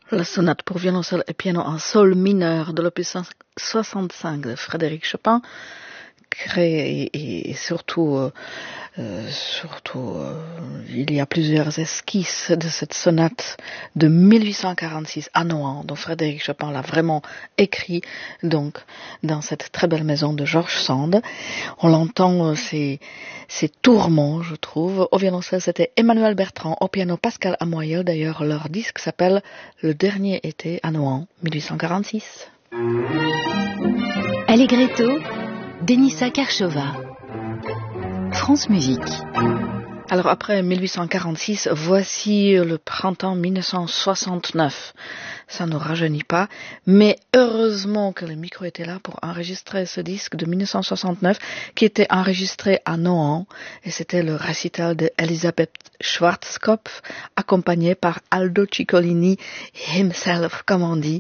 La sonate pour violoncelle et piano en sol mineur de l'opus 65 de Frédéric Chopin, créé et surtout, il y a plusieurs esquisses de cette sonate de 1846 à Nohant, dont Frédéric Chopin l'a vraiment écrit, donc dans cette très belle maison de George Sand. On l'entend, ces tourments, je trouve. Au violoncelle, c'était Emmanuel Bertrand, au piano Pascal Amoyel. D'ailleurs, leur disque s'appelle Le dernier été à Nohant, 1846. Allegretto, Denisa Karchova, France Musique. Alors après 1846, voici le printemps 1969. Ça ne rajeunit pas, mais heureusement que le micro était là pour enregistrer ce disque de 1969 qui était enregistré à Nohant, et c'était le récital de Elisabeth Schwarzkopf accompagné par Aldo Ciccolini himself, comme on dit.